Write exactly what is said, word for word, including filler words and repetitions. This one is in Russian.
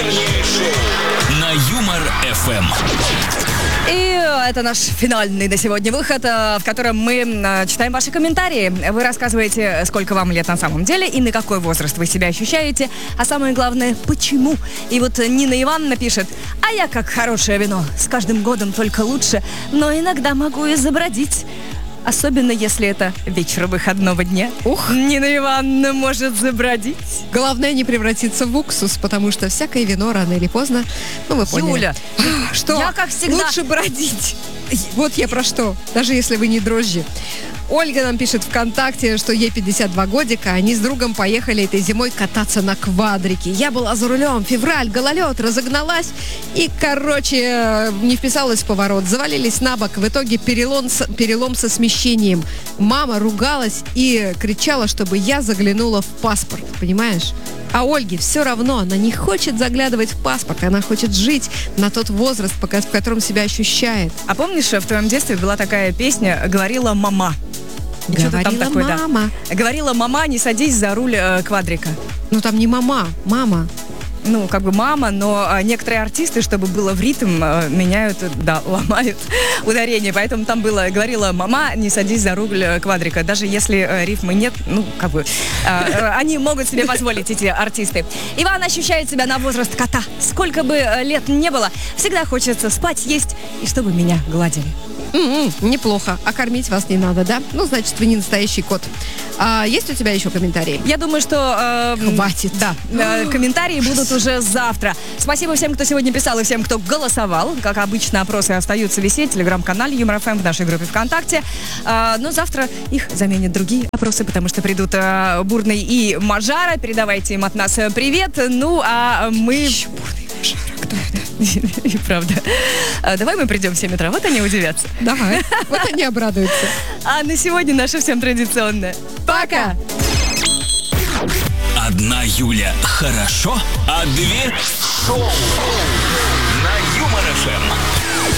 Вечернее шоу на Юмор эф эм. И это наш финальный на сегодня выход, в котором мы читаем ваши комментарии. Вы рассказываете, сколько вам лет на самом деле и на какой возраст вы себя ощущаете. А самое главное, почему. И вот Нина Ивановна пишет: а я как хорошее вино, с каждым годом только лучше, но иногда могу и забродить. Особенно, если это вечер выходного дня. Ух, Нина Ивановна может забродить. главное не превратиться в уксус, потому что всякое вино рано или поздно, ну вы поняли. Юля, что? я, как всегда... Лучше бродить. Вот я про что, даже если вы не дрожжи. Ольга нам пишет ВКонтакте, что ей пятьдесят два годика, они с другом поехали этой зимой кататься на квадрике. Я была за рулем, февраль, гололед, разогналась и, короче, не вписалась в поворот. Завалились на бок, в итоге перелом, с, перелом со смещением. Мама ругалась и кричала, чтобы я заглянула в паспорт, понимаешь? А Ольге все равно, она не хочет заглядывать в паспорт, она хочет жить на тот возраст, в котором себя ощущает. А помнишь, в твоем детстве была такая песня «Говорила мама»? И что-то там Говорила такое, мама. Да. Говорила мама, не садись за руль э, квадрика. Ну там не мама, мама. Ну, как бы мама, но э, некоторые артисты, чтобы было в ритм, э, меняют, да, ломают ударение. Поэтому там было «Говорила мама, не садись за руль э, квадрика». Даже если э, рифмы нет, ну, как бы, э, э, они могут себе позволить, эти артисты. Иван ощущает себя на возраст кота. Сколько бы э, лет не было, всегда хочется спать, есть, и чтобы меня гладили. М-м, неплохо. А кормить вас не надо, да? Ну, значит, вы не настоящий кот. А есть у тебя еще комментарии? Я думаю, что... Э, Хватит. Да, э, комментарии будут уже завтра. Спасибо всем, кто сегодня писал, и всем, кто голосовал. Как обычно, опросы остаются висеть в телеграм-канале Юмор эф эм, в нашей группе ВКонтакте. Э, но завтра их заменят другие опросы, потому что придут э, Бурный и Мажара. Передавайте им от нас привет. Ну, а мы... Еще Бурный и Мажара. Кто это? И правда. А, давай мы придем в семь утра, вот они удивятся. Давай. Вот они обрадуются. А на сегодня наше всем традиционное. Пока! Одна Юля хорошо, а две шоу на Юмор эф эм.